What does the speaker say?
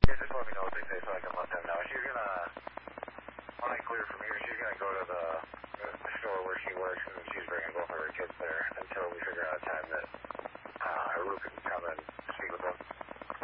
Yeah, just let me know what they say so I can let them know. She's gonna, when I clear from here, she's gonna go to the store where she works, and she's bringing both of her kids there until we figure out a time that